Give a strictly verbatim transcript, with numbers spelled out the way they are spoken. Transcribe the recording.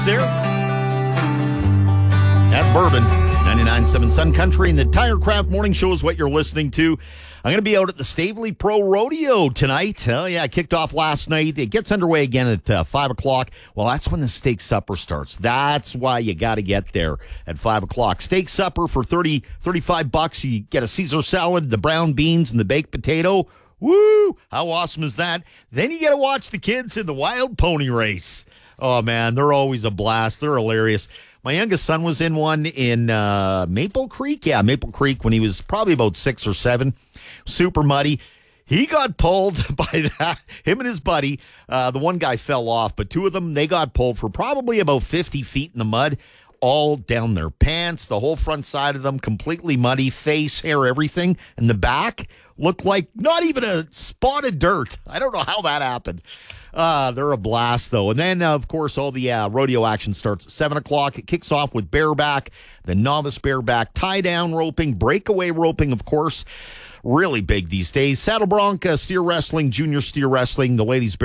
there. That's Bourbon. ninety-nine point seven Sun Country, and the Tirecraft Morning Show is what you're listening to. I'm going to be out at the Staveley Pro Rodeo tonight. Oh, yeah, it kicked off last night. It gets underway again at uh, five o'clock. Well, that's when the steak supper starts. That's why you got to get there at five o'clock. Steak supper for thirty, thirty-five bucks. You get a Caesar salad, the brown beans, and the baked potato. Woo! How awesome is that? Then you get to watch the kids in the wild pony race. Oh, man, they're always a blast. They're hilarious. My youngest son was in one in uh, Maple Creek. Yeah, Maple Creek when he was probably about six or seven. Super muddy. He got pulled by that. Him and his buddy. Uh, the one guy fell off, but two of them, they got pulled for probably about fifty feet in the mud, all down their pants, the whole front side of them, completely muddy, face, hair, everything. And the back looked like not even a spot of dirt. I don't know how that happened. Uh, they're a blast, though. And then, uh, of course, all the uh, rodeo action starts at seven o'clock. It kicks off with bareback, the novice bareback, tie-down roping, breakaway roping, of course. Really big these days. Saddle bronc, uh, steer wrestling, junior steer wrestling, the ladies